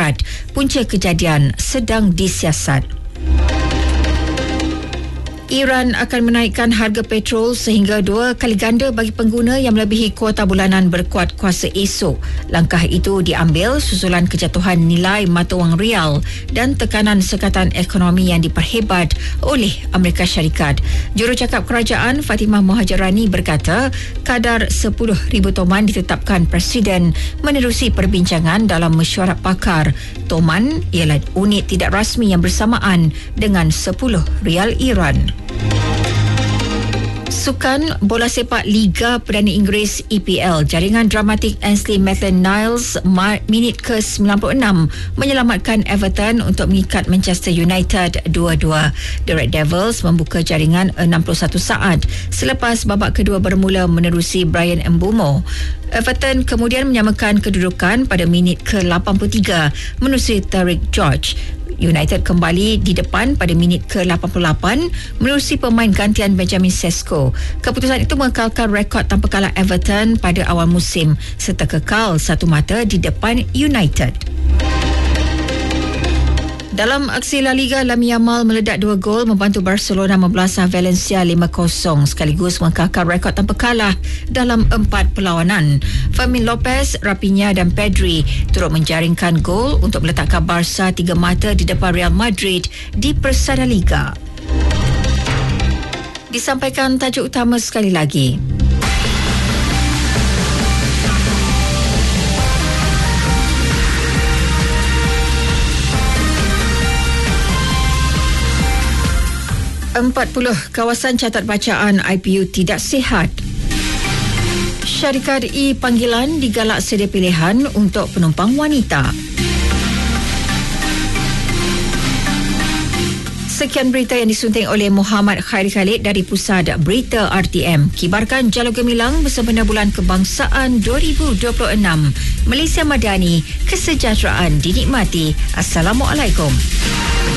Syarikat. Punca kejadian sedang disiasat. Iran akan menaikkan harga petrol sehingga 2 kali ganda bagi pengguna yang melebihi kuota bulanan berkuat kuasa esok. Langkah itu diambil susulan kejatuhan nilai mata wang rial dan tekanan sekatan ekonomi yang diperhebat oleh Amerika Syarikat. Jurucakap Kerajaan Fatimah Mohajerani berkata kadar 10,000 toman ditetapkan Presiden menerusi perbincangan dalam mesyuarat pakar. Toman ialah unit tidak rasmi yang bersamaan dengan 10 rial Iran. Sukan bola sepak Liga Perdana Inggeris EPL, jaringan dramatik Ainsley Maitland-Niles minit ke-96 menyelamatkan Everton untuk mengikat Manchester United 2-2. The Red Devils membuka jaringan 61 saat selepas babak kedua bermula menerusi Brian Mbeumo. Everton kemudian menyamakan kedudukan pada minit ke-83 menerusi Tariq George. United kembali di depan pada minit ke-88 menerusi pemain gantian Benjamin Sesko. Keputusan itu mengekalkan rekod tanpa kalah Everton pada awal musim serta kekal satu mata di depan United. Dalam aksi La Liga, Lamine Yamal meledak 2 gol membantu Barcelona membelasah Valencia 5-0 sekaligus mengekalkan rekod tanpa kalah dalam 4 perlawanan. Fermin Lopez, Raphinha dan Pedri turut menjaringkan gol untuk meletakkan Barca 3 mata di depan Real Madrid di Persada Liga. Disampaikan tajuk utama sekali lagi. Kawasan catat bacaan IPU tidak sihat. Syarikat panggilan digalak sedia pilihan untuk penumpang wanita. Sekian berita yang disunting oleh Muhammad Khairi Khalid dari Pusat Berita RTM. Kibarkan Jalur Gemilang bersempena Bulan Kebangsaan 2026. Malaysia Madani, kesejahteraan dinikmati. Assalamualaikum.